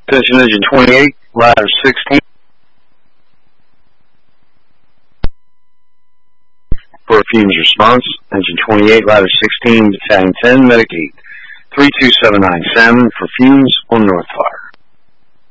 Attention engine 28, ladder 16. For fumes response, engine 28, ladder 16, battalion 10, medic 8, 32797 for fumes on North Fire.